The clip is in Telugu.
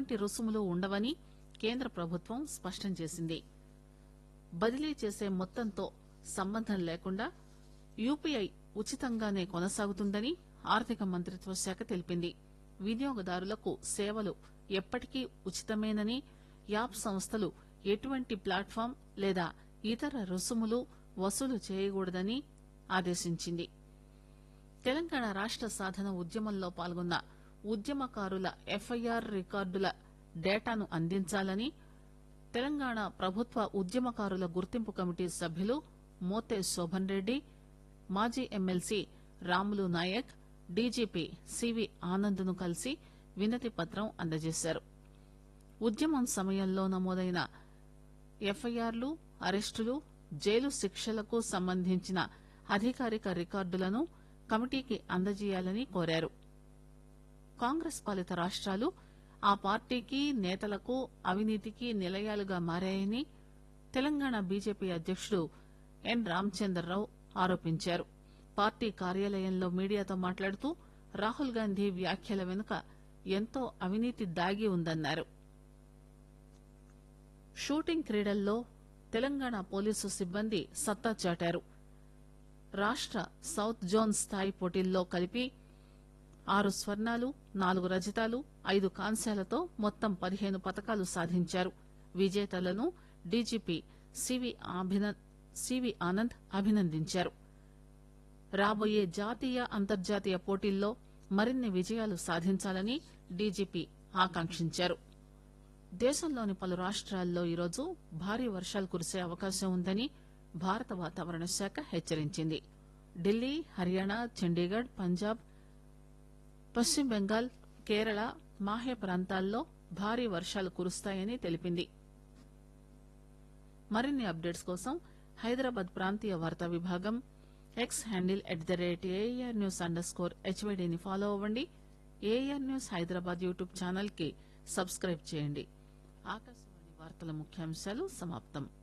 ఎటువంటి రుసుములు ఉండవని కేంద్ర ప్రభుత్వం స్పష్టం చేసింది. బదిలీ చేసే మొత్తంతో సంబంధం లేకుండా యూపీఐ ఉచితంగానే కొనసాగుతుందని ఆర్థిక మంత్రిత్వ శాఖ తెలిపింది. వినియోగదారులకు సేవలు ఎప్పటికీ ఉచితమేనని, యాప్ సంస్థలు ఎటువంటి ప్లాట్ఫామ్ లేదా ఇతర రుసుములు వసూలు చేయకూడదని ఆదేశించింది. తెలంగాణ రాష్ట సాధన ఉద్యమంలో పాల్గొన్న ఉద్యమకారుల ఎఫ్ఐఆర్ రికార్డుల డేటాను అందించాలని తెలంగాణ ప్రభుత్వ ఉద్యమకారుల గుర్తింపు కమిటీ సభ్యులు మోతే శోభన్ రెడ్డి, మాజీ MLC Ramulu Naik, DGP CV Anand ను కలిసి వినతి పత్రం అందజేశారు. ఉద్యమం సమయంలో నమోదైన ఎఫ్ఐఆర్లు, అరెస్టులు, జైలు శిక్షలకు సంబంధించిన అధికారిక రికార్డులను కమిటీకి అందజేయాలని కోరారు. కాంగ్రెస్ పాలిత రాష్ట్రాలు ఆ పార్టీకి, నేతలకు అవినీతికి నిలయాలుగా మారాయని తెలంగాణ బీజేపీ అధ్యకుడు ఎన్ రామచంద్రరావు ఆరోపించారు. పార్టీ కార్యాలయంలో మీడియాతో మాట్లాడుతూ రాహుల్ గాంధీ వ్యాఖ్యల వెనుక ఎంతో అవినీతి దాగి ఉందన్నారు. షూటింగ్ క్రీడల్లో తెలంగాణ పోలీసు సిబ్బంది సత్తా చాటారు. రాష్ట సౌత్ జోన్ స్థాయి పోటీల్లో కలిపి 6 స్వర్ణాలు, 4 రజతాలు, 5 కాంస్యాలతో మొత్తం 15 పతకాలు సాధించారు. విజేతలను డీజీపీ సివి ఆనంద్ అభినందించారు. రాబోయే జాతీయ, అంతర్జాతీయ పోటీల్లో మరిన్ని విజయాలు సాధించాలని డీజీపీ ఆకాంక్షించారు. దేశంలోని పలు రాష్ట్రాల్లో ఈరోజు భారీ వర్షాలు కురిసే అవకాశం ఉందని భారత వాతావరణ శాఖ హెచ్చరించింది. ఢిల్లీ, హర్యానా, చండీగఢ్, పంజాబ్, పశ్చిమ బెంగాల్, కేరళ, మాహే ప్రాంతాల్లో భారీ వర్షాలు కురుస్తాయని తెలిపింది. మరిన్ని అప్డేట్స్ కోసం హైదరాబాద్ ప్రాంతీయ వార్తా విభాగం ఎక్స్ హ్యాండిల్ @AIR_News_HYD ని ఫాలో అవ్వండి. AR news Hyderabad YouTube channel కి సబ్స్క్రైబ్ చేయండి. ఆకాశవాణి వార్తల ముఖ్యాంశాలు సమాప్తం.